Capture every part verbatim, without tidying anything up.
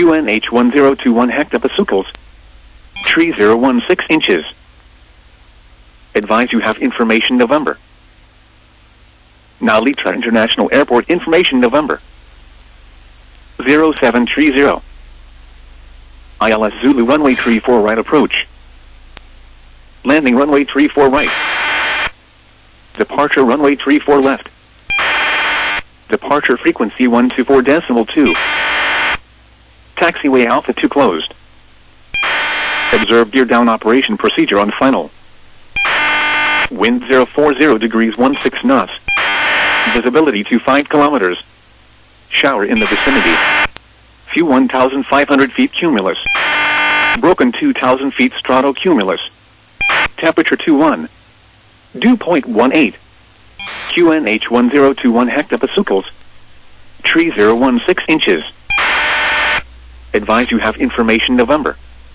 Q N H one zero two one hectopascals. Tree zero one six inches. Advise you have information November. Now Litra International Airport information November. zero seven three zero. I L S Zulu runway three four right approach. Landing runway three four right. Departure runway three four left. Departure frequency one two four decimal two. Taxiway Alpha two closed. Observe gear down operation procedure on final. Wind zero four zero degrees one six knots. Visibility to five kilometers. Shower in the vicinity. View one thousand five hundred feet cumulus. Broken two thousand feet stratocumulus. Temperature two one. Dew point one eight. Q N H one zero two one hectopascals. Tree zero one six inches. Advise you have information November.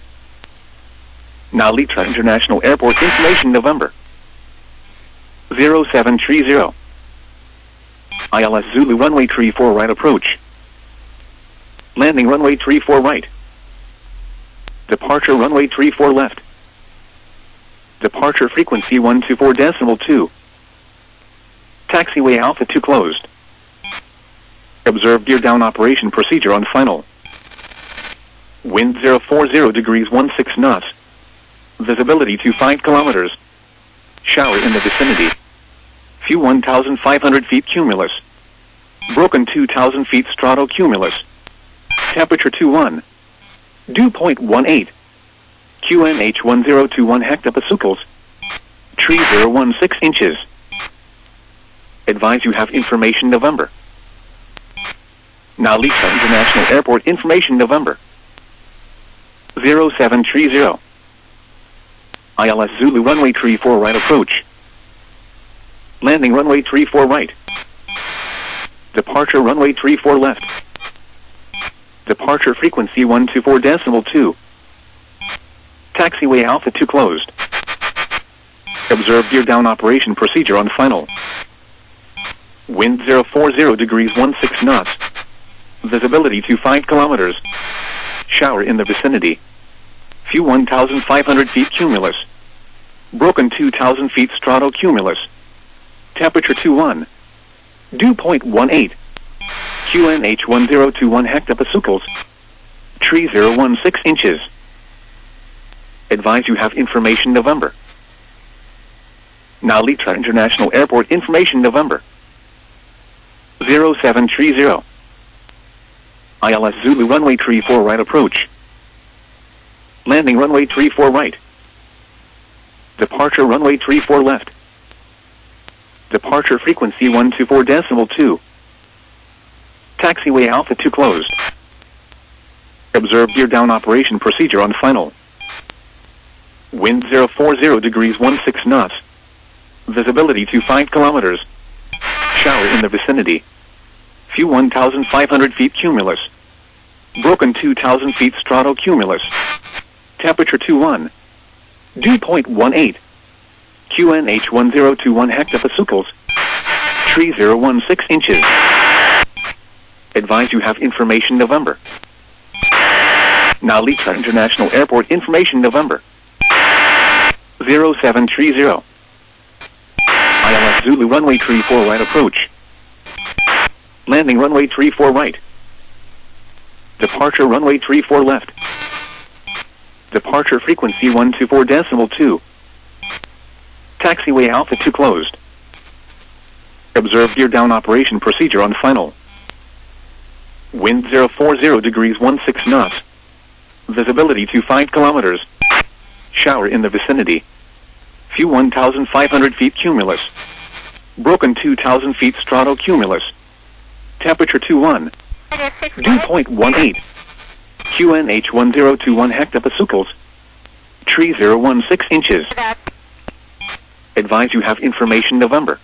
Now Litra International Airport information November. zero seven three zero. I L S Zulu runway three four right approach. Landing runway three four right. Departure runway three four left. Departure frequency one two four decimal two. Taxiway Alpha two closed. Observe gear down operation procedure on final. Wind zero four zero degrees one six knots. Visibility to five kilometers. Shower in the vicinity. View one thousand five hundred feet cumulus. Broken two thousand feet stratocumulus. Temperature two one. Dew point one eight. Q N H one zero two one hectopascals. Tree zero one six inches. Advise you have information November. Now Litra International Airport information November. zero seven three zero. I L S Zulu runway three four right approach. Landing runway three four right. Departure runway three four left. Departure frequency one two four decimal two. Taxiway Alpha two closed. Observe gear down operation procedure on final. Wind zero four zero degrees one six knots. Visibility to five kilometers. Shower in the vicinity. View one thousand five hundred feet cumulus. Broken two thousand feet stratocumulus. Temperature two one. Dew point one eight. Q N H one zero two one hectopascals. Tree zero one six inches. Advise you have information November. Now Litra International Airport information November. zero seven three zero. I L S Zulu runway three four right approach. Landing runway three four right. Departure runway three four left. Departure frequency one two four decimal two. Taxiway Alpha two closed. Observe gear down operation procedure on final. Wind zero four zero degrees one six knots. Visibility to five kilometers. Shower in the vicinity. View one thousand five hundred feet cumulus. Broken two thousand feet stratocumulus. Temperature two one. Dew point one eight. Q N H one zero two one hectopascals. Tree zero one six inches. Advise you have information November. Now Litra International Airport information November. zero seven three zero. I L S Zulu runway three four right approach. Landing runway three four right. Departure runway three four left. Departure frequency one two four decimal two. Taxiway Alpha two closed. Observe gear down operation procedure on final. Wind zero four zero degrees one six knots. Visibility to five kilometers. Shower in the vicinity. View one thousand five hundred feet cumulus. Broken two thousand feet stratocumulus. Temperature two one. Dew point one eight. Q N H one zero two one hectopascals. Tree zero one six inches. Advise you have information November.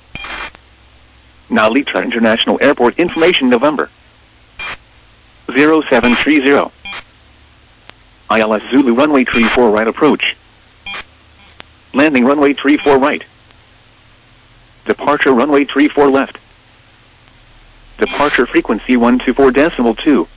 Now Litra International Airport information November. zero seven three zero. I L S Zulu runway three four right approach. Landing runway three four right. Departure runway three four left. Departure frequency one two four decimal two.